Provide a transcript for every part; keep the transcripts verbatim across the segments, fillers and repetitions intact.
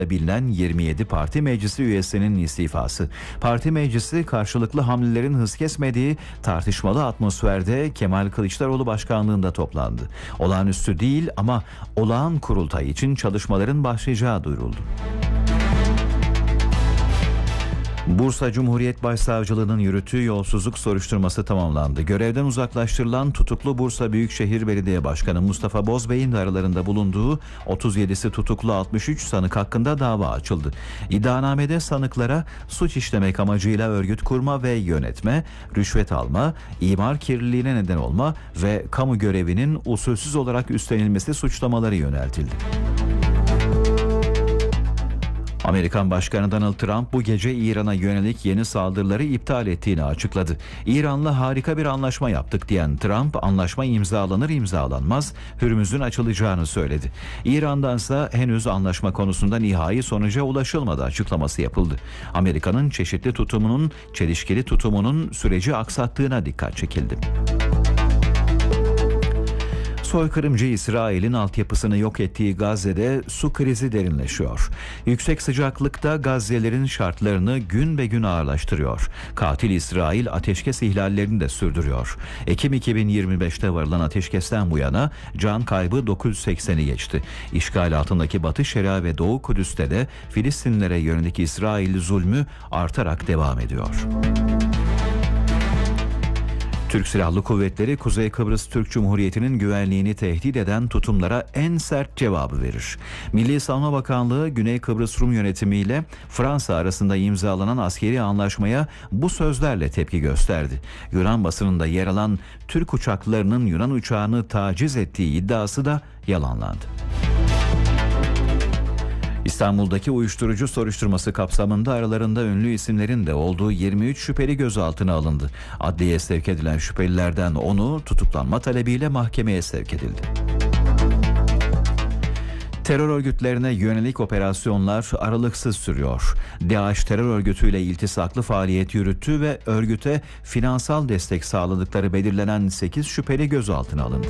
bilinen yirmi yedi parti meclisi üyesinin istifası. Parti meclisi karşılıklı hamlelerin hız kesmediği tartışmalı atmosferde Kemal Kılıçdaroğlu başkanlığında toplandı. Olağanüstü değil ama olağan kurultay için çalışmaların başlayacağı duyuruldu. Bursa Cumhuriyet Başsavcılığı'nın yürüttüğü yolsuzluk soruşturması tamamlandı. Görevden uzaklaştırılan tutuklu Bursa Büyükşehir Belediye Başkanı Mustafa Bozbey'in de aralarında bulunduğu otuz yedisi tutuklu altmış üç sanık hakkında dava açıldı. İddianamede sanıklara suç işlemek amacıyla örgüt kurma ve yönetme, rüşvet alma, imar kirliliğine neden olma ve kamu görevinin usulsüz olarak üstlenilmesi suçlamaları yöneltildi. Amerikan Başkanı Donald Trump bu gece İran'a yönelik yeni saldırıları iptal ettiğini açıkladı. İran'la harika bir anlaşma yaptık diyen Trump, anlaşma imzalanır imzalanmaz Hürmüz'ün açılacağını söyledi. İran'dansa henüz anlaşma konusunda nihai sonuca ulaşılmadı açıklaması yapıldı. Amerika'nın çeşitli tutumunun, çelişkili tutumunun süreci aksattığına dikkat çekildi. Soykırımcı İsrail'in altyapısını yok ettiği Gazze'de su krizi derinleşiyor. Yüksek sıcaklıkta Gazze'lerin şartlarını gün be gün ağırlaştırıyor. Katil İsrail ateşkes ihlallerini de sürdürüyor. Ekim iki bin yirmi beşte varılan ateşkesten bu yana can kaybı dokuz yüz sekseni geçti. İşgal altındaki Batı Şeria ve Doğu Kudüs'te de Filistinlilere yönelik İsrail zulmü artarak devam ediyor. Türk Silahlı Kuvvetleri Kuzey Kıbrıs Türk Cumhuriyeti'nin güvenliğini tehdit eden tutumlara en sert cevabı verir. Milli Savunma Bakanlığı Güney Kıbrıs Rum yönetimiyle Fransa arasında imzalanan askeri anlaşmaya bu sözlerle tepki gösterdi. Yunan basınında yer alan Türk uçaklarının Yunan uçağını taciz ettiği iddiası da yalanlandı. İstanbul'daki uyuşturucu soruşturması kapsamında aralarında ünlü isimlerin de olduğu yirmi üç şüpheli gözaltına alındı. Adliyeye sevk edilen şüphelilerden onu tutuklanma talebiyle mahkemeye sevk edildi. Terör örgütlerine yönelik operasyonlar aralıksız sürüyor. DAEŞ terör örgütüyle iltisaklı faaliyet yürüttü ve örgüte finansal destek sağladıkları belirlenen sekiz şüpheli gözaltına alındı.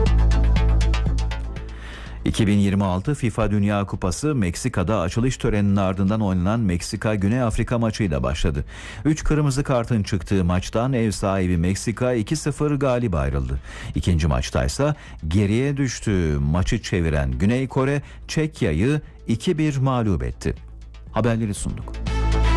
iki bin yirmi altı FIFA Dünya Kupası Meksika'da açılış töreninin ardından oynanan Meksika-Güney Afrika maçıyla başladı. üç kırmızı kartın çıktığı maçtan ev sahibi Meksika iki sıfır galip ayrıldı. İkinci maçtaysa geriye düştüğü maçı çeviren Güney Kore Çekya'yı iki bir mağlup etti. Haberleri sunduk.